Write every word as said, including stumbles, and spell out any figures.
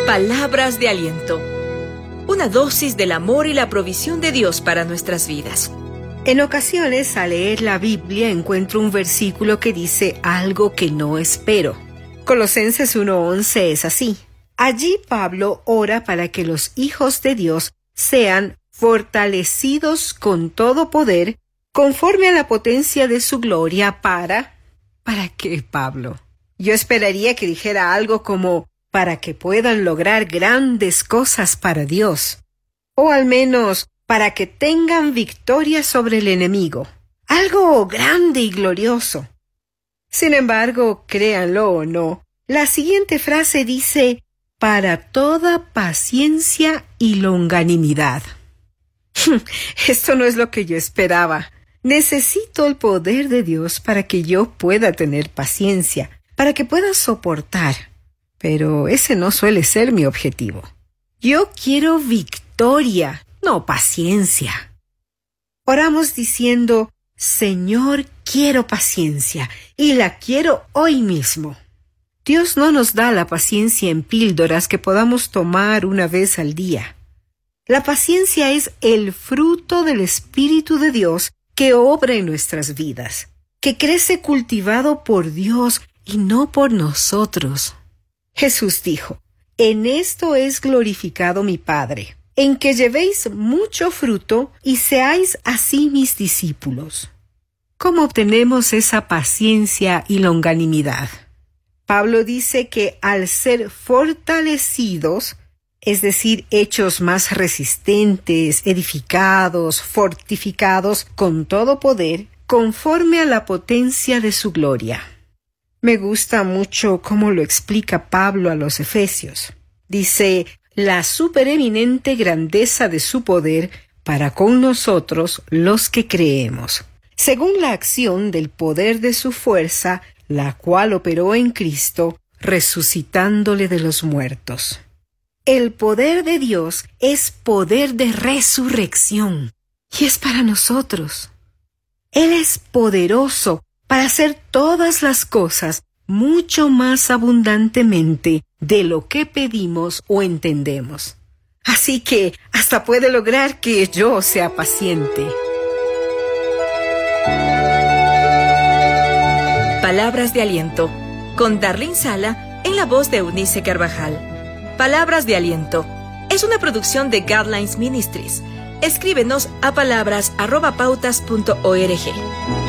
Palabras de aliento. Una dosis del amor y la provisión de Dios para nuestras vidas. En ocasiones, al leer la Biblia, encuentro un versículo que dice algo que no espero. Colosenses uno once es así. Allí Pablo ora para que los hijos de Dios sean fortalecidos con todo poder, conforme a la potencia de su gloria para... ¿Para qué, Pablo? Yo esperaría que dijera algo como para que puedan lograr grandes cosas para Dios, o al menos para que tengan victoria sobre el enemigo, algo grande y glorioso. Sin embargo, créanlo o no, la siguiente frase dice, para toda paciencia y longanimidad. Esto no es lo que yo esperaba. Necesito el poder de Dios para que yo pueda tener paciencia, para que pueda soportar. Pero ese no suele ser mi objetivo. Yo quiero victoria, no paciencia. Oramos diciendo, Señor, quiero paciencia, y la quiero hoy mismo. Dios no nos da la paciencia en píldoras que podamos tomar una vez al día. La paciencia es el fruto del Espíritu de Dios que obra en nuestras vidas, que crece cultivado por Dios y no por nosotros. Jesús dijo, en esto es glorificado mi Padre, en que llevéis mucho fruto y seáis así mis discípulos. ¿Cómo obtenemos esa paciencia y longanimidad? Pablo dice que al ser fortalecidos, es decir, hechos más resistentes, edificados, fortificados con todo poder, conforme a la potencia de su gloria. Me gusta mucho cómo lo explica Pablo a los Efesios. Dice, la supereminente grandeza de su poder para con nosotros los que creemos, según la acción del poder de su fuerza, la cual operó en Cristo, resucitándole de los muertos. El poder de Dios es poder de resurrección, y es para nosotros. Él es poderoso para hacer todas las cosas mucho más abundantemente de lo que pedimos o entendemos. Así que hasta puede lograr que yo sea paciente. Palabras de aliento, con Darlene Sala en la voz de Eunice Carvajal. Palabras de aliento es una producción de Guidelines Ministries. Escríbenos a palabras arroba pautas punto org.